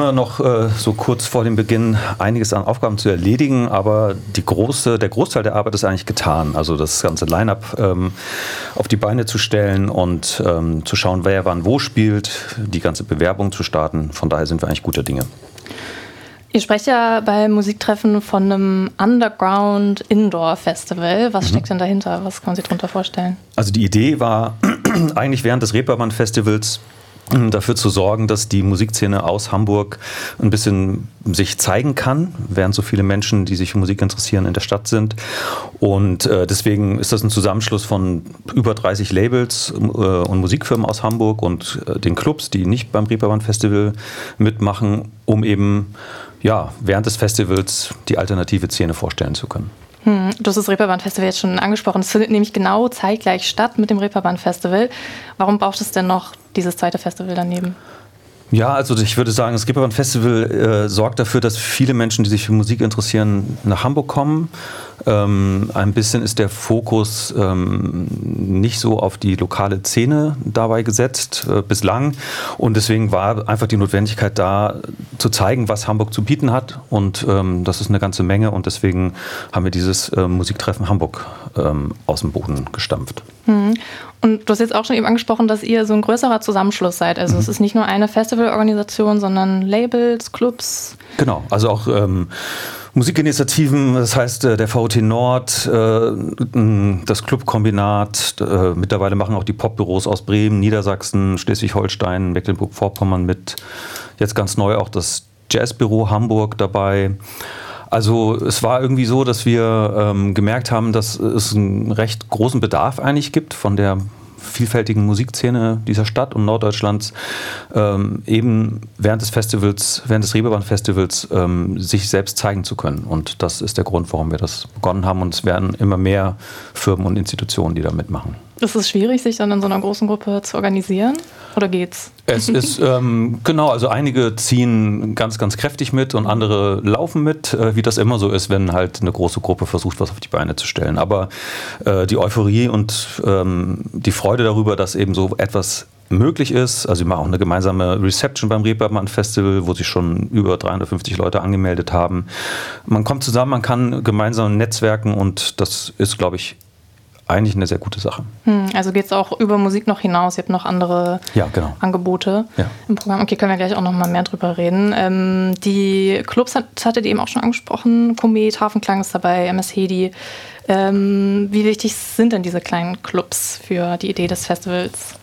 immer noch so kurz vor dem Beginn einiges an Aufgaben zu erledigen, aber der Großteil der Arbeit ist eigentlich getan. Also das ganze Line-up auf die Beine zu stellen und zu schauen, wer wann wo spielt, die ganze Bewerbung zu starten. Von daher sind wir eigentlich guter Dinge. Ihr sprecht ja bei Musiktreffen von einem Underground-Indoor-Festival. Was steckt denn dahinter? Was kann man sich darunter vorstellen? Also die Idee war eigentlich während des Reeperbahn-Festivals dafür zu sorgen, dass die Musikszene aus Hamburg ein bisschen sich zeigen kann, während so viele Menschen, die sich für Musik interessieren, in der Stadt sind. Und deswegen ist das ein Zusammenschluss von über 30 Labels und Musikfirmen aus Hamburg und den Clubs, die nicht beim Reeperbahn-Festival mitmachen, um eben während des Festivals die alternative Szene vorstellen zu können. Du hast das Reeperbahn-Festival jetzt schon angesprochen. Es findet nämlich genau zeitgleich statt mit dem Reeperbahn-Festival. Warum braucht es denn noch dieses zweite Festival daneben? Ja, also ich würde sagen, das Reeperbahn-Festival sorgt dafür, dass viele Menschen, die sich für Musik interessieren, nach Hamburg kommen. Ein bisschen ist der Fokus nicht so auf die lokale Szene dabei gesetzt, bislang. Und deswegen war einfach die Notwendigkeit da, zu zeigen, was Hamburg zu bieten hat. Und das ist eine ganze Menge. Und deswegen haben wir dieses Musiktreffen Hamburg aus dem Boden gestampft. Und du hast jetzt auch schon eben angesprochen, dass ihr so ein größerer Zusammenschluss seid. Also es ist nicht nur eine Festivalorganisation, sondern Labels, Clubs. Genau, also auch Musikinitiativen, das heißt der VOT Nord, das Clubkombinat, mittlerweile machen auch die Popbüros aus Bremen, Niedersachsen, Schleswig-Holstein, Mecklenburg-Vorpommern mit, jetzt ganz neu auch das Jazzbüro Hamburg dabei. Also es war irgendwie so, dass wir gemerkt haben, dass es einen recht großen Bedarf eigentlich gibt von der vielfältigen Musikszene dieser Stadt und Norddeutschlands, eben während des Reeperbahn-Festivals sich selbst zeigen zu können. Und das ist der Grund, warum wir das begonnen haben. Und es werden immer mehr Firmen und Institutionen, die da mitmachen. Ist es schwierig, sich dann in so einer großen Gruppe zu organisieren? Oder geht's? Es ist, also einige ziehen ganz, ganz kräftig mit und andere laufen mit, wie das immer so ist, wenn halt eine große Gruppe versucht, was auf die Beine zu stellen. Aber die Euphorie und die Freude darüber, dass eben so etwas möglich ist, also wir machen auch eine gemeinsame Reception beim Reeperbahn Festival, wo sich schon über 350 Leute angemeldet haben. Man kommt zusammen, man kann gemeinsam netzwerken und das ist, glaube ich, eigentlich eine sehr gute Sache. Also geht es auch über Musik noch hinaus? Ihr habt noch andere Angebote im Programm. Okay, können wir gleich auch noch mal mehr drüber reden. Die Clubs hattet ihr eben auch schon angesprochen. Komet, Hafenklang ist dabei, MS Hedi. Wie wichtig sind denn diese kleinen Clubs für die Idee des Festivals?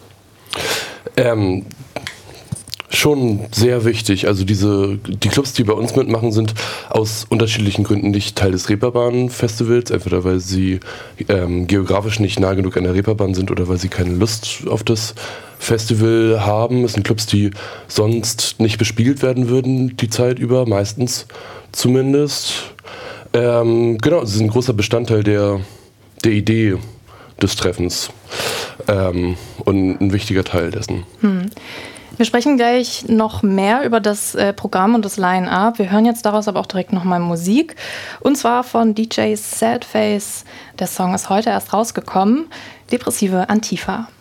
Schon sehr wichtig. Also die Clubs, die bei uns mitmachen, sind aus unterschiedlichen Gründen nicht Teil des Reeperbahn-Festivals. Entweder weil sie geografisch nicht nah genug an der Reeperbahn sind oder weil sie keine Lust auf das Festival haben. Es sind Clubs, die sonst nicht bespielt werden würden, die Zeit über, meistens zumindest. Genau, sie sind ein großer Bestandteil der Idee des Treffens und ein wichtiger Teil dessen. Wir sprechen gleich noch mehr über das Programm und das Line-Up. Wir hören jetzt daraus aber auch direkt nochmal Musik. Und zwar von DJ Sadface. Der Song ist heute erst rausgekommen. Depressive Antifa.